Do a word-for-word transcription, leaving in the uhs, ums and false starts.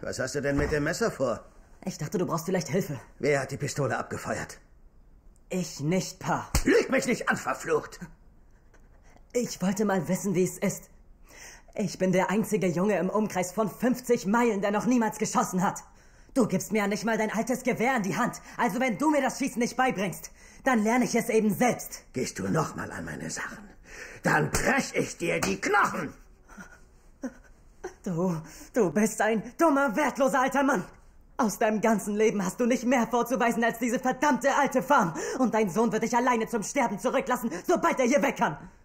Was hast du denn mit dem Messer vor? Ich dachte, du brauchst vielleicht Hilfe. Wer hat die Pistole abgefeuert? Ich nicht, Pa. Lüg mich nicht an, verflucht! Ich wollte mal wissen, wie es ist. Ich bin der einzige Junge im Umkreis von fünfzig Meilen, der noch niemals geschossen hat. Du gibst mir ja nicht mal dein altes Gewehr in die Hand. Also wenn du mir das Schießen nicht beibringst, dann lerne ich es eben selbst. Gehst du noch mal an meine Sachen, dann brech ich dir die Knochen! Du, du bist ein dummer, wertloser alter Mann. Aus deinem ganzen Leben hast du nicht mehr vorzuweisen als diese verdammte alte Farm. Und dein Sohn wird dich alleine zum Sterben zurücklassen, sobald er hier weg kann.